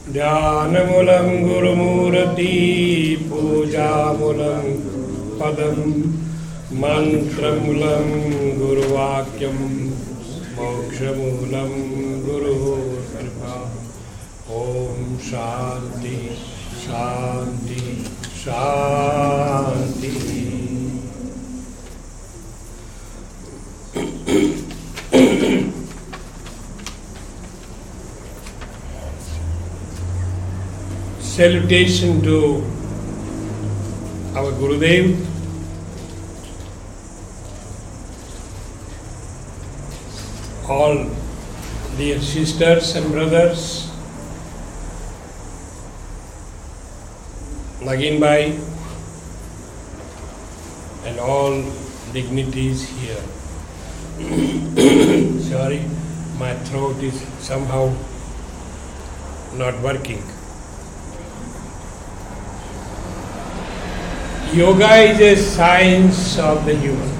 ध्यानमूलं गुरुमूर्ति पूजामूलं पदं मन्त्रमूलं गुरुवाक्यं मोक्षमूलं गुरुकृपा। ॐ शान्ति शान्ति शान्ति। Salutation to our Gurudev, all dear sisters and brothers, Nagin Bhai, and all dignities here. Sorry, my throat is somehow not working. Yoga is a science of the human.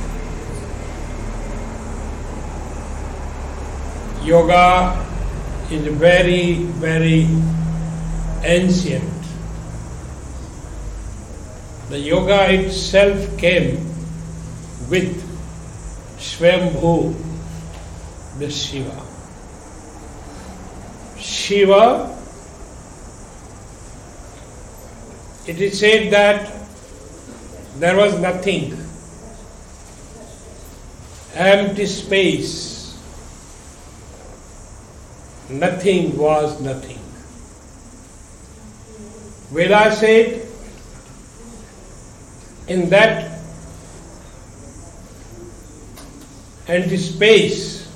Yoga is very, very ancient. The yoga itself came with Swayambhu, the Shiva. Shiva, it is said that there was nothing, empty space, nothing was nothing. Veda said, in that empty space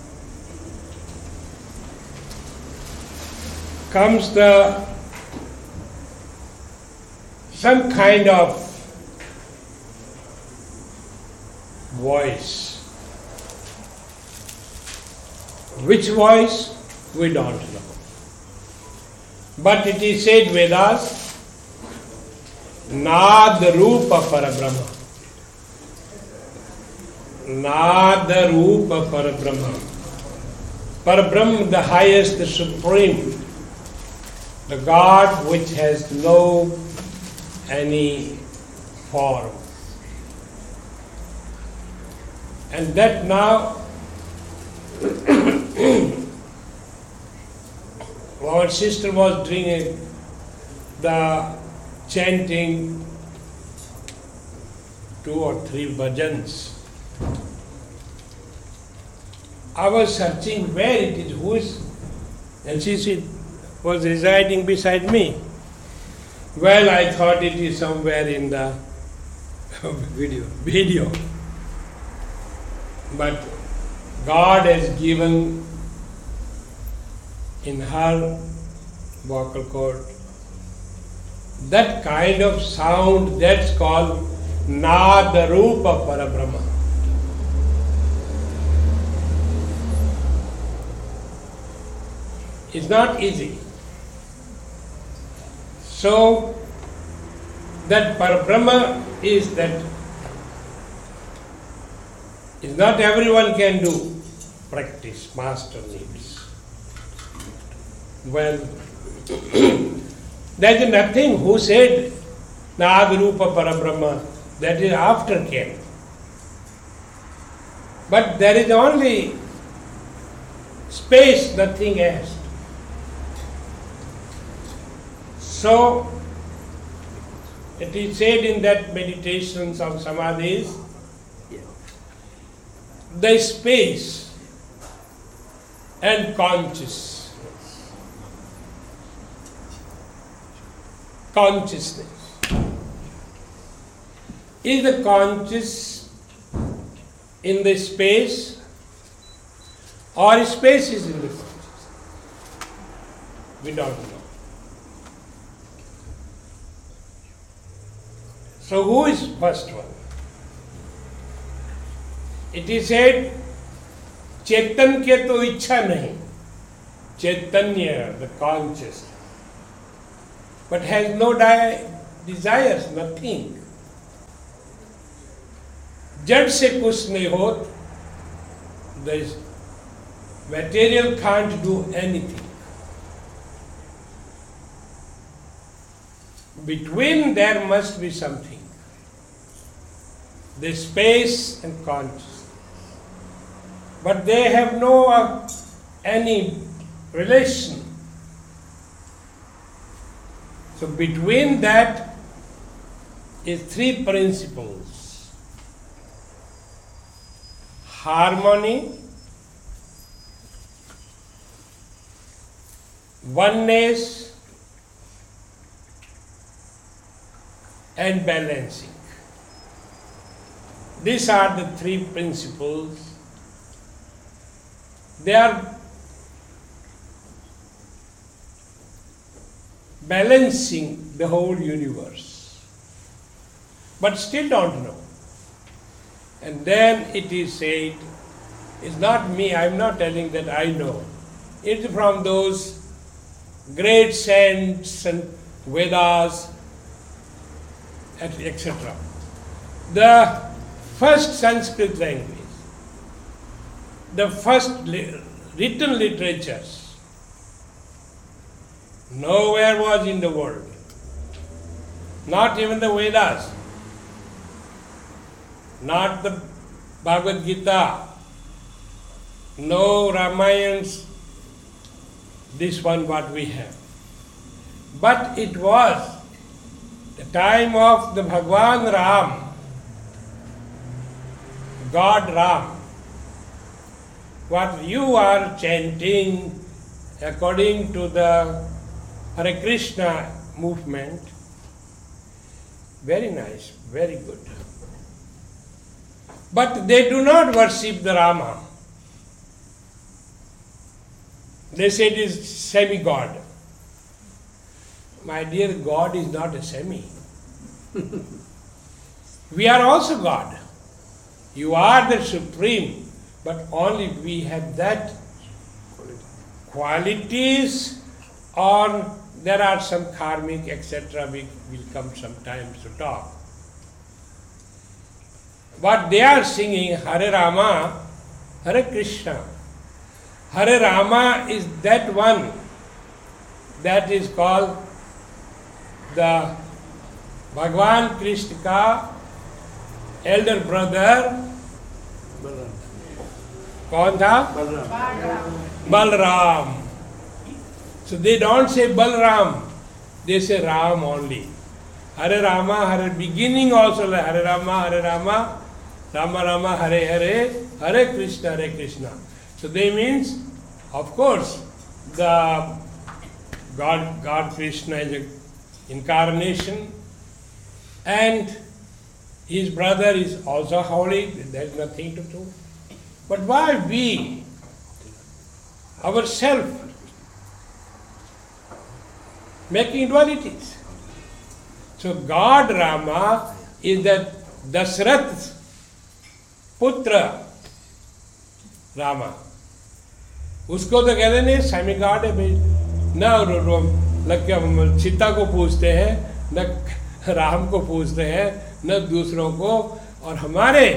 comes some kind of voice. Which voice? We don't know. But it is said Vedas, Nad Rupa Parabrahma. Nad Rupa Parabrahma. Parabrahma, the highest, the supreme, the God which has no any form. And that now our sister was doing the chanting 2 or 3 bhajans. I was searching where it is, who is, and she was residing beside me. Well, I thought it is somewhere in the video. But God has given in her vocal cord that kind of sound that's called Nada Rupa Parabrahma. It's not easy. So that Parabrahma is that is not everyone can do. Practice, master needs. Well, there is nothing who said Nagarupa Parabrahma, that is after came. But there is only space, nothing else. So, it is said in that meditations of samadhis, the space and consciousness is the conscious in the space or space is in the conscious? We don't know. So who is first one? It is said, चेतन के तो इच्छा नहीं, Chaitanya, the conscious, but has no desires, nothing. जड़ से कुछ नहीं होत, the material can't do anything. between there must be something. The space and consciousness. But they have no any relation. So between that is three principles: harmony, oneness, and balancing. These are the three principles. They are balancing the whole universe, but still don't know. And then it is said, it's not me, I'm not telling that I know. It's from those great saints and Vedas, etc. The first Sanskrit language, the first written literatures, nowhere was in the world. Not even the Vedas, not the Bhagavad Gita, no Ramayans, this one what we have. But it was the time of the Bhagwan Ram, God Ram. What you are chanting according to the Hare Krishna movement, very nice, very good. But they do not worship the Rama. They say it is semi-God. My dear, God is not a semi. We are also God. You are the supreme, but only we have that qualities, or there are some karmic, etc. We will come sometimes to talk. What they are singing, Hare Rama, Hare Krishna. Hare Rama is that one that is called the Bhagwan Krishna ka elder brother. कौन था? Balram. So they don't say Balram, they say Ram only. Hare Rama, Hare, beginning also like Hare Rama, Rama Rama, Hare Hare, Hare Krishna. So they means, of course, the God Krishna is an incarnation, and his brother is also holy, there is nothing to do. But why we, ourselves, making dualities? So God Rama is the Dasrath Putra Rama. उसको तो कहते नहीं semi God है भाई, न लग के हम सीता को पूछते हैं, न राम को पूछते हैं, न दूसरों को. और हमारे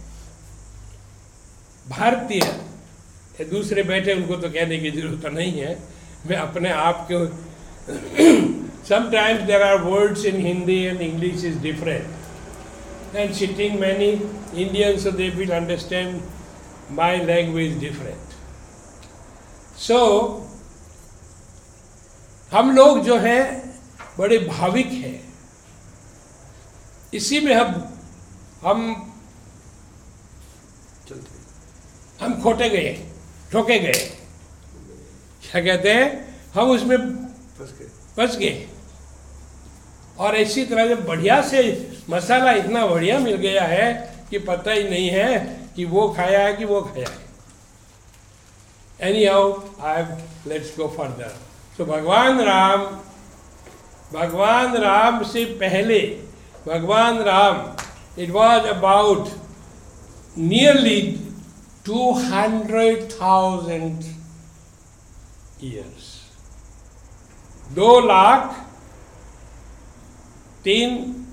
भारतीय दूसरे बैठे उनको तो कहने की जरूरत नहीं है. मैं अपने आप के sometimes there are words in Hindi and English is different, and sitting many Indians, so they will understand my language different. So हम लोग जो हैं बड़े भाविक हैं, इसी में हम खोटे गए, ठोके गए, क्या कहते हैं, हम उसमें फंस गए. और इसी तरह जब बढ़िया से मसाला इतना बढ़िया मिल गया है कि पता ही नहीं है कि वो खाया है कि वो खाया है. Anyhow, let's go further. So भगवान राम से पहले, भगवान Ram, it was about nearly 200,000 years. 2,03,000